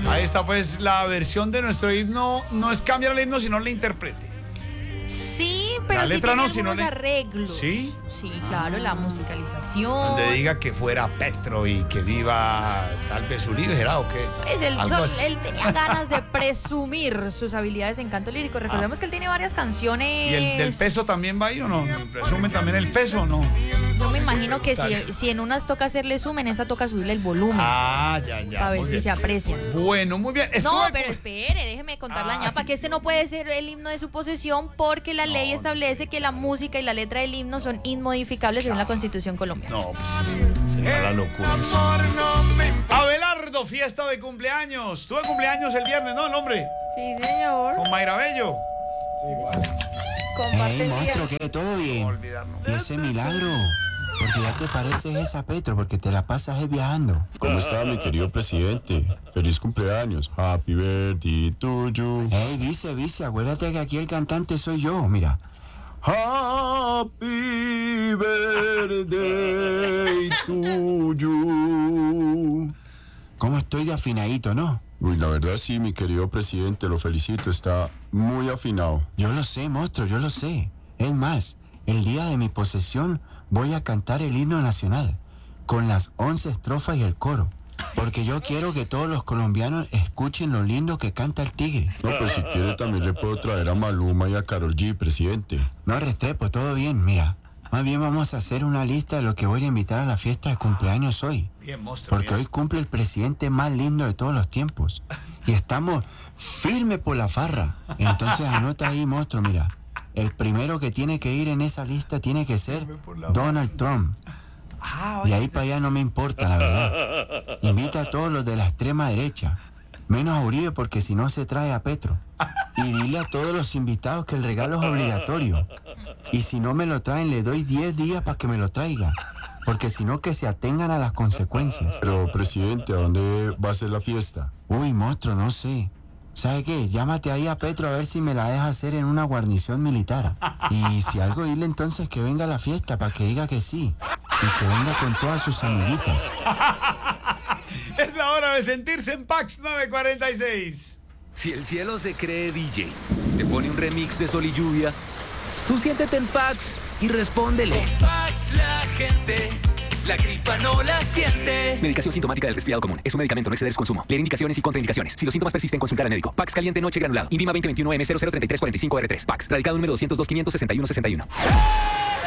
Ahí está pues la versión de nuestro himno, no es cambiar el himno, sino la interprete. Sí, pero La sí letra tiene no, sino algunos arreglos. ¿Sí? Sí, claro, la musicalización. Donde diga que fuera Petro y que viva tal vez Uribe, ¿será o qué? Pues Algo así. él tenía ganas de presumir sus habilidades en canto lírico. Recordemos que él tiene varias canciones. ¿Y el del peso también va ahí o no? ¿Presumen también el peso o no? Yo me imagino que si en unas toca hacerle zoom, en esa toca subirle el volumen. Ya. A ver muy si bien. se aprecian. Bueno, muy bien. No, pero espere, déjeme contar la ñapa, que este no puede ser el himno de su posesión porque la ley establece que la música y la letra del himno son inmodificables según la Constitución colombiana. No, pues sería la locura eso. Abelardo, fiesta de cumpleaños. Tuve cumpleaños el viernes, ¿no, el hombre? Sí, señor. Con Mayra Bello. Comparte el día. monstruo, ¿qué? ¿Todo bien? No olvidarnos. ¿Y ese milagro? Porque ya te pareces esa Petro, porque te la pasas viajando. ¿Cómo está mi querido presidente? Feliz cumpleaños. Happy birthday to you. Ey, vice, acuérdate que aquí el cantante soy yo, mira. Happy birthday to you. ¿Cómo estoy de afinadito, no? Uy, la verdad sí, mi querido presidente, lo felicito, está muy afinado. Yo lo sé, monstruo, yo lo sé. Es más, el día de mi posesión voy a cantar el himno nacional, con las 11 estrofas y el coro. Porque yo quiero que todos los colombianos escuchen lo lindo que canta el tigre. No, pues si quiere también le puedo traer a Maluma y a Karol G, presidente. No, Restrepo, todo bien, mira. Más bien vamos a hacer una lista de lo que voy a invitar a la fiesta de cumpleaños hoy. Bien, monstruo. Porque bien. hoy cumple el presidente más lindo de todos los tiempos. Y estamos firmes por la farra. Entonces anota ahí, monstruo, mira. El primero que tiene que ir en esa lista tiene que ser Donald Trump. De ahí para allá no me importa, la verdad. Invita a todos los de la extrema derecha. Menos a Uribe porque si no se trae a Petro. Y dile a todos los invitados que el regalo es obligatorio. Y si no me lo traen, le doy 10 días para que me lo traiga. Porque si no, que se atengan a las consecuencias. Pero, presidente, ¿a dónde va a ser la fiesta? Uy, monstruo, no sé. ¿Sabe qué? Llámate ahí a Petro a ver si me la deja hacer en una guarnición militar. Y si algo, dile entonces que venga a la fiesta para que diga que sí. Y que venga con todas sus amiguitas. Es la hora de sentirse en Pax 946. Si el cielo se cree DJ, te pone un remix de Sol y Lluvia, tú siéntete en Pax y respóndele. Con Pax la gente, la gripa no la siente. Medicación sintomática del resfriado común. Es un medicamento, no exceder su consumo. Leer indicaciones y contraindicaciones. Si los síntomas persisten, consultar al médico. Pax caliente noche granulado. INVIMA 2021 M003345R3. Pax. Radicado número 202 561 61.